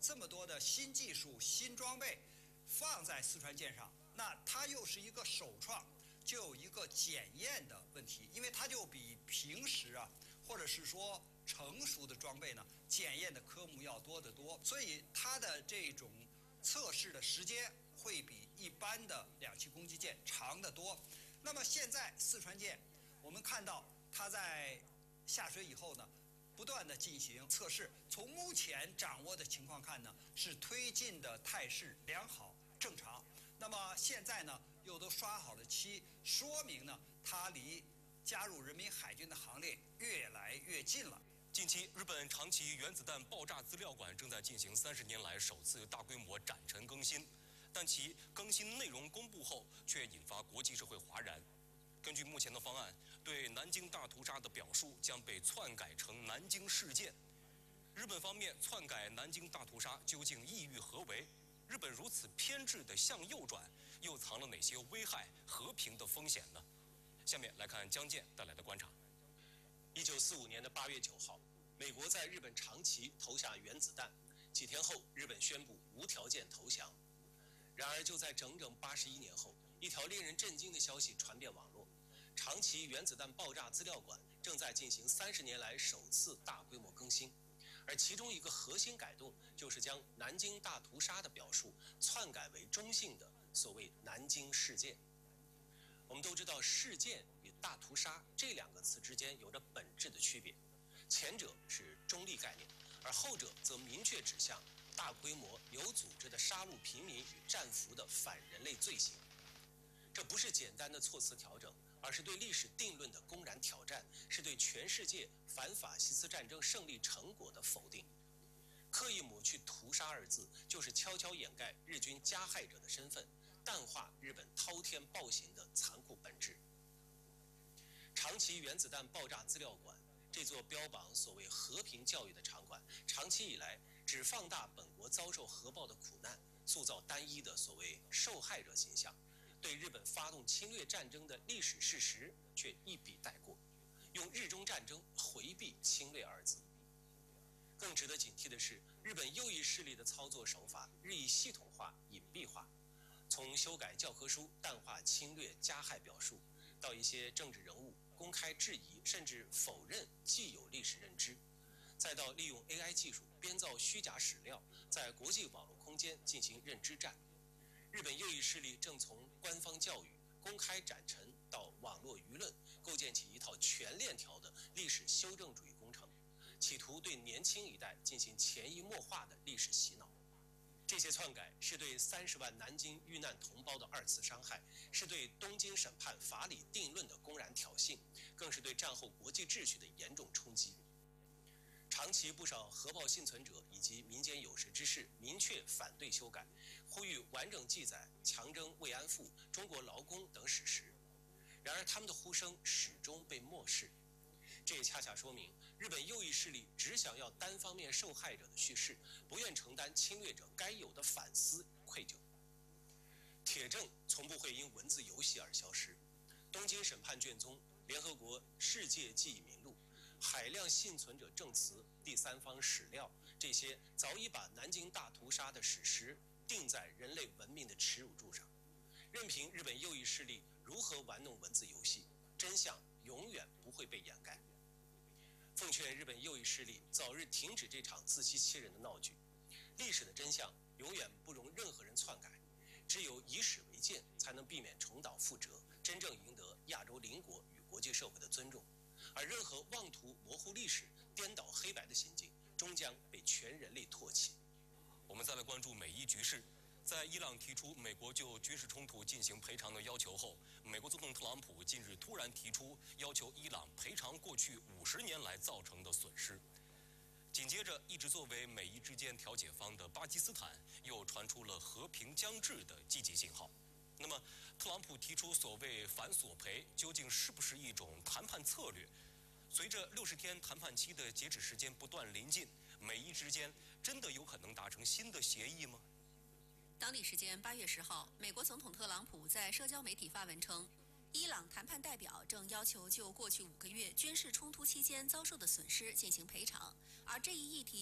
这么多的新技术、新装备放在四川舰上，那它又是一个首创，就有一个检验的问题，因为它就比平时啊，或者是说成熟的装备呢，检验的科目要多得多，所以它的这种测试的时间会比一般的两栖攻击舰长得多。那么现在四川舰，我们看到它在下水以后呢，不断的进行测试。从目前掌握的情况看呢，是推进的态势良好、正常。那么现在呢，又都刷好了漆，说明呢，它离加入人民海军的行列越来越近了。 近期，日本长崎原子弹爆炸资料馆正在进行30年来首次大规模展陈更新，但其更新内容公布后，却引发国际社会哗然。根据目前的方案，对南京大屠杀的表述将被篡改成南京事件。日本方面篡改南京大屠杀究竟意欲何为？日本如此偏执地向右转，又藏了哪些危害和平的风险呢？下面来看江健带来的观察。 1945年8月9号，美国在日本长崎投下原子弹，几天后，日本宣布无条件投降。然而，就在整整81年后，一条令人震惊的消息传遍网络：长崎原子弹爆炸资料馆正在进行30年来首次大规模更新，而其中一个核心改动就是将南京大屠杀的表述篡改为中性的所谓南京事件。我们都知道，事件与大屠杀这两个词之间有着本质的区别，前者是中立概念，而后者则明确指向大规模有组织的杀戮平民与战俘的反人类罪行。这不是简单的措辞调整，而是对历史定论的公然挑战，是对全世界反法西斯战争胜利成果的否定。刻意抹去屠杀二字，就是悄悄掩盖日军加害者的身份，淡化日本滔天暴行的残酷本质。长崎原子弹爆炸资料馆这座标榜所谓和平教育的场馆，长期以来只放大本国遭受核爆的苦难，塑造单一的所谓受害者形象，对日本发动侵略战争的历史事实却一笔带过，用日中战争回避侵略二字。更值得警惕的是，日本右翼势力的操作手法日益系统化、隐蔽化，从修改教科书、淡化侵略加害表述，到一些政治人物公开质疑甚至否认既有历史认知，再到利用 AI 技术编造虚假史料，在国际网络空间进行认知战。日本右翼势力正从官方教育、公开展陈到网络舆论，构建起一套全链条的历史修正主义工程，企图对年轻一代进行潜移默化的历史洗脑。这些篡改是对30万南京遇难同胞的2次伤害，是对东京审判法理定论的公然挑衅，更是对战后国际秩序的严重冲击。长期不少核爆幸存者以及民间有识之士明确反对修改，呼吁完整记载强征慰安妇、中国劳工等史实。然而他们的呼声始终被漠视。这也恰恰说明，日本右翼势力只想要单方面受害者的叙事，不愿承担侵略者该有的反思愧疚。铁证从不会因文字游戏而消失。东京审判卷宗、联合国世界记忆名录、海量幸存者证词、第三方史料，这些早已把南京大屠杀的史实钉在人类文明的耻辱柱上。任凭日本右翼势力如何玩弄文字游戏，真相永远不会被掩盖。奉劝日本右翼势力早日停止这场自欺欺人的闹剧。历史的真相永远不容任何人篡改，只有以史为鉴，才能避免重蹈覆辙，真正赢得亚洲邻国与国际社会的尊重。而任何妄图模糊历史、颠倒黑白的行径，终将被全人类唾弃。 我们再来关注美伊局势。在伊朗提出美国就军事冲突进行赔偿的要求后，美国总统特朗普近日突然提出要求伊朗赔偿过去50年来造成的损失。紧接着，一直作为美伊之间调解方的巴基斯坦又传出了和平将至的积极信号。那么，特朗普提出所谓反索赔，究竟是不是一种谈判策略？随着60天谈判期的截止时间不断临近，美伊之间真的有可能达成新的协议吗？ 当地时间8月10号，美国总统特朗普在社交媒体发文称，伊朗谈判代表正要求就过去5个月军事冲突期间遭受的损失进行赔偿，而这一议题